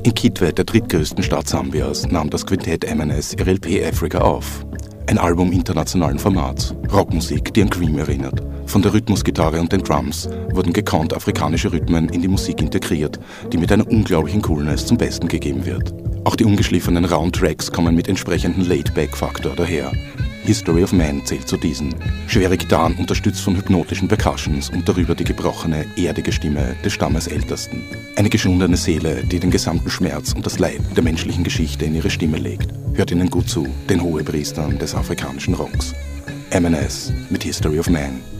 In Kitwe, der drittgrößten Stadt Sambias, nahm das Quintett MNS ihre LP Africa auf. Ein Album internationalen Formats, Rockmusik, die an Cream erinnert. Von der Rhythmusgitarre und den Drums wurden gekonnt afrikanische Rhythmen in die Musik integriert, die mit einer unglaublichen Coolness zum Besten gegeben wird. Auch die ungeschliffenen rauen Tracks kommen mit entsprechendem Laid-Back-Faktor daher. History of Man zählt zu diesen. Schwere Gitarren unterstützt von hypnotischen Percussions und darüber die gebrochene, erdige Stimme des Stammesältesten. Eine geschundene Seele, die den gesamten Schmerz und das Leid der menschlichen Geschichte in ihre Stimme legt. Hört ihnen gut zu, den Hohepriestern des afrikanischen Rocks. MNS mit History of Man.